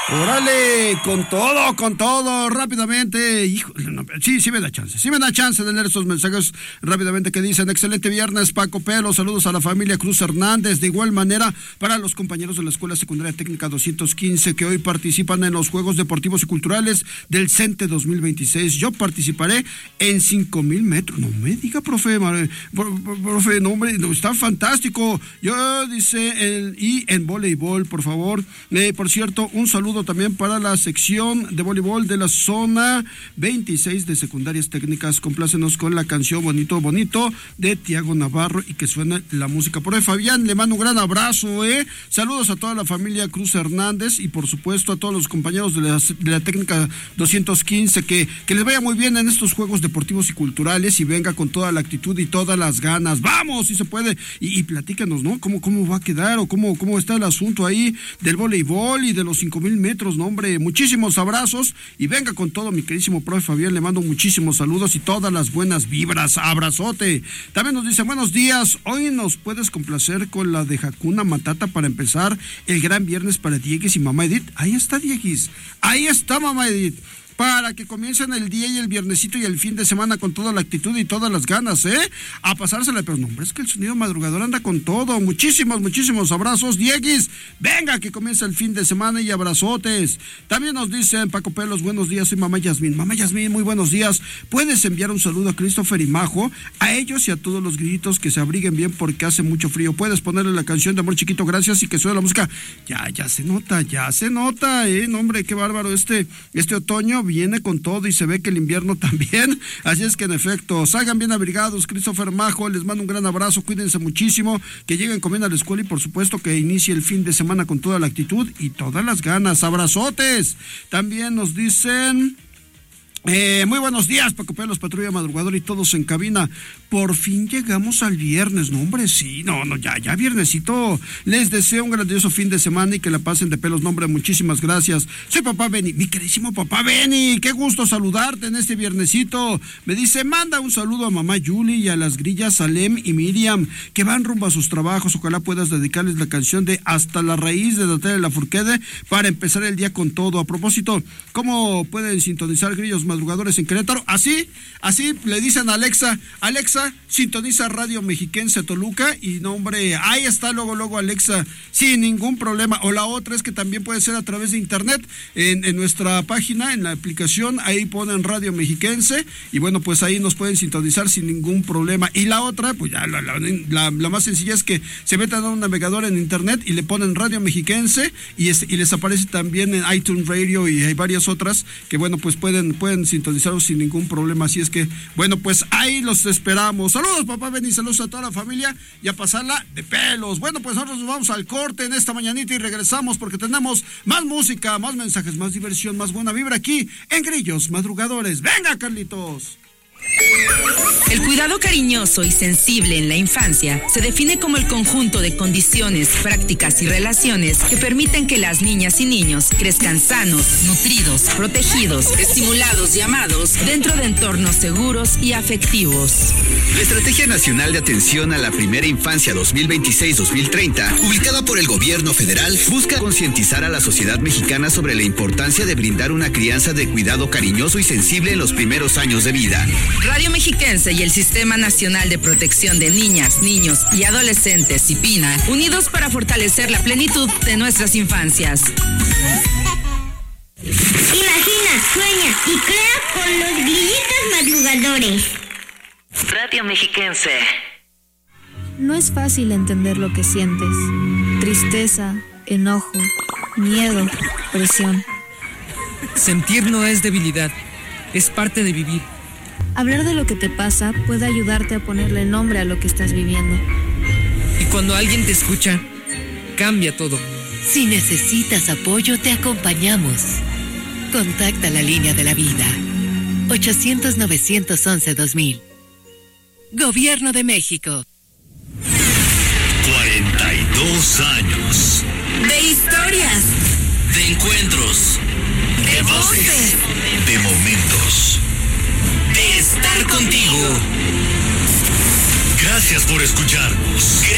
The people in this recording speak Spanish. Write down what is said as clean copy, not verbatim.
Órale, con todo, rápidamente. Híjole, no, sí me da chance de leer estos mensajes rápidamente que dicen: excelente viernes, Paco Pelo, saludos a la familia Cruz Hernández. De igual manera, para los compañeros de la Escuela Secundaria Técnica 215 que hoy participan en los Juegos Deportivos y Culturales del CENTE 2026. Yo participaré en 5,000 metros. No me diga, profe, no, hombre, no, está fantástico. Yo, dice, y en voleibol, por favor. Por cierto, un saludo también para la sección de voleibol de la zona 26 de secundarias técnicas. Complácenos con la canción Bonito Bonito de Tiago Navarro y que suene la música. Por ahí Fabián, le mando un gran abrazo, saludos a toda la familia Cruz Hernández y por supuesto a todos los compañeros de la técnica 215, que les vaya muy bien en estos Juegos Deportivos y Culturales y venga con toda la actitud y todas las ganas. Vamos, si se puede, y platícanos, ¿no? ¿Cómo va a quedar o cómo está el asunto ahí del voleibol y de los 5,000 metros, no, hombre? Muchísimos abrazos y venga con todo, mi queridísimo profe Fabián, le mando muchísimos saludos y todas las buenas vibras. Abrazote. También nos dice: buenos días, hoy nos puedes complacer con la de Hakuna Matata para empezar el gran viernes para Dieguis y mamá Edith. Ahí está Dieguis, ahí está mamá Edith, para que comiencen el día y el viernesito y el fin de semana con toda la actitud y todas las ganas, a pasársela. Pero no, hombre, es que el sonido madrugador anda con todo. Muchísimos abrazos, Dieguis. Venga, que comienza el fin de semana y abrazotes. También nos dicen: Paco Pelos, buenos días, soy mamá Yasmín. Mamá Yasmín, muy buenos días. Puedes enviar un saludo a Christopher y Majo, a ellos y a todos los grillitos, que se abriguen bien porque hace mucho frío. Puedes ponerle la canción de Amor Chiquito, gracias, y que suene la música. Ya se nota, no, hombre, qué bárbaro. Este otoño viene con todo y se ve que el invierno también, así es que en efecto, salgan bien abrigados. Christopher, Majo, les mando un gran abrazo, cuídense muchísimo, que lleguen comiendo a la escuela y por supuesto que inicie el fin de semana con toda la actitud y todas las ganas. Abrazotes. También nos dicen: muy buenos días, Paco Pelos, Patrulla Madrugador y todos en cabina. Por fin llegamos al viernes, no, hombre, sí, ya viernesito. Les deseo un grandioso fin de semana y que la pasen de pelos, no, hombre, muchísimas gracias. Soy papá Benny, mi queridísimo papá Benny, qué gusto saludarte en este viernesito. Me dice: manda un saludo a mamá Julie y a las grillas Salem y Miriam, que van rumbo a sus trabajos. Ojalá puedas dedicarles la canción de Hasta la Raíz de Natalia Lafourcade para empezar el día con todo. A propósito, ¿cómo pueden sintonizar grillos madrugadores en Querétaro? Así le dicen a Alexa, sintoniza Radio Mexiquense Toluca, y no, hombre, ahí está luego Alexa, sin ningún problema. O la otra es que también puede ser a través de internet, en nuestra página, en la aplicación, ahí ponen Radio Mexiquense, y bueno, pues ahí nos pueden sintonizar sin ningún problema. Y la otra, pues ya la más sencilla es que se metan a un navegador en internet y le ponen Radio Mexiquense, y les aparece también en iTunes Radio, y hay varias otras que, bueno, pues pueden sintonizarlos sin ningún problema. Así es que, bueno, pues ahí los esperamos. Saludos, papá Benny, saludos a toda la familia y a pasarla de pelos. Bueno, pues nosotros nos vamos al corte en esta mañanita y regresamos porque tenemos más música, más mensajes, más diversión, más buena vibra aquí en Grillos Madrugadores. ¡Venga, Carlitos! El cuidado cariñoso y sensible en la infancia se define como el conjunto de condiciones, prácticas y relaciones que permiten que las niñas y niños crezcan sanos, nutridos, protegidos, estimulados y amados dentro de entornos seguros y afectivos. La Estrategia Nacional de Atención a la Primera Infancia 2026-2030, publicada por el Gobierno Federal, busca concientizar a la sociedad mexicana sobre la importancia de brindar una crianza de cuidado cariñoso y sensible en los primeros años de vida. Radio Mexiquense y el Sistema Nacional de Protección de Niñas, Niños y Adolescentes, CIPINA, unidos para fortalecer la plenitud de nuestras infancias. Imagina, sueña y crea con los grillitos madrugadores. Radio Mexiquense. No es fácil entender lo que sientes. Tristeza, enojo, miedo, presión. Sentir no es debilidad, es parte de vivir. Hablar de lo que te pasa puede ayudarte a ponerle nombre a lo que estás viviendo. Y cuando alguien te escucha, cambia todo. Si necesitas apoyo, te acompañamos. Contacta la línea de la vida. 800-911-2000. Gobierno de México. 42 años. De historias. De encuentros. De voces. De momentos. De estar contigo. Gracias por escucharnos.